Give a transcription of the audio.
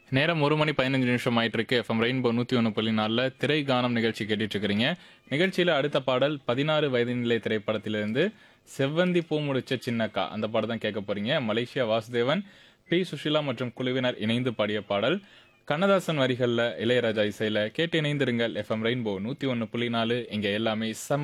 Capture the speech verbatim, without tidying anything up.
நேரம் ஒரு மணி பதினைந்து நிமிஷம் ஆயிட்டு இருக்கு. எஃப்எம் ரெயின்போ நூத்தி ஒன்று புள்ளி நாலுல திரை கானம் நிகழ்ச்சி கேட்டுட்டு இருக்கிறீங்க. நிகழ்ச்சியில அடுத்த பாடல் பதினாறு வயது நிலை திரைப்படத்திலிருந்து செவ்வந்தி பூ முடிச்ச சின்னக்கா அந்த பாடம் தான் கேட்க போறீங்க. மலேசியா வாசுதேவன், பி சுஷிலா மற்றும் குழுவினர் இணைந்து பாடிய பாடல். கண்ணதாசன் வரிகள்ல இளையராஜா இசையில கேட்டு இணைந்திருங்கள். எஃப்எம் ரெயின்போ நூத்தி ஒன்று புள்ளி நாலு இங்க எல்லாமே சம